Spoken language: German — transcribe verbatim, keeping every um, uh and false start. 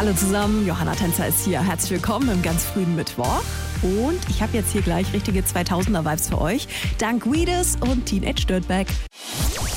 Hallo zusammen, Johanna Tänzer ist hier. Herzlich willkommen im ganz frühen Mittwoch. Und ich habe jetzt hier gleich richtige zweitausender-Vibes für euch. Dank Weedus und Teenage Dirtbag.